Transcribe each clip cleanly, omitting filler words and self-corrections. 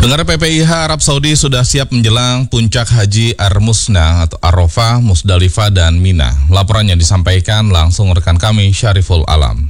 Pendengar PPIH Arab Saudi sudah siap menjelang puncak haji Ar-Musna atau Arafah, Musdalifah, dan Mina. Laporannya disampaikan langsung rekan kami Syariful Alam.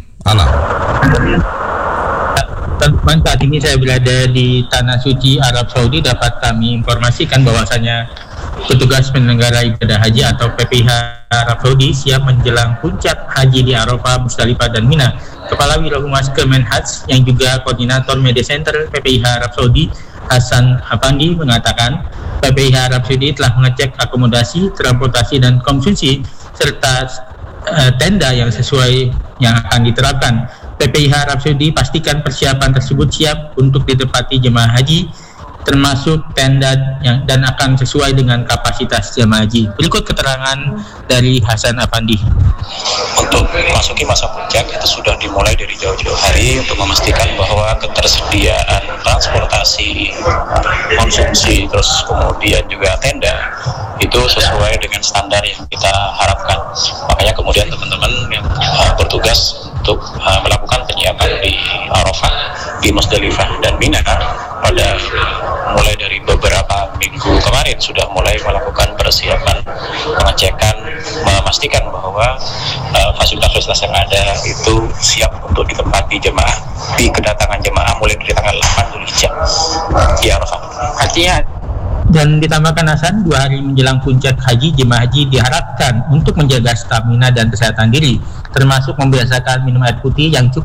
Teman, saat ini saya berada di Tanah Suci Arab Saudi. Dapat kami informasikan bahwasanya petugas penyelenggara ibadah haji atau PPIH Arab Saudi siap menjelang puncak haji di Arafah, Musdalifah, dan Mina. Kepala Wilayah Kemenhaj yang juga koordinator Media Center PPIH Arab Saudi, Hasan Afandi, mengatakan PPIH Arab Saudi telah mengecek akomodasi, transportasi, dan konsumsi serta tenda yang sesuai yang akan diterapkan. PPIH Arab Saudi pastikan persiapan tersebut siap untuk ditempati jemaah haji, termasuk tenda dan akan sesuai dengan kapasitas jemaah haji. Berikut keterangan dari Hasan Afandi. Untuk memasuki masa puncak itu sudah dimulai dari jauh-jauh hari untuk memastikan bahwa ketersediaan transportasi, konsumsi, terus kemudian juga tenda itu sesuai dengan standar yang kita harapkan. Makanya kemudian teman-teman yang bertugas untuk melakukan penyiapan di Arafah, di Musdalifah, dan Mina pada mulai dari beberapa minggu kemarin sudah mulai melakukan persiapan, pengecekan, memastikan bahwa fasilitas-fasilitas yang ada itu siap untuk ditempati jemaah di kedatangan jemaah mulai dari tanggal 8 Dzulhijjah di Arafah. Artinya, dan ditambahkan Hasan, 2 hari menjelang puncak haji, jemaah haji diharapkan untuk menjaga stamina dan kesehatan diri, termasuk membiasakan minum air putih yang cukup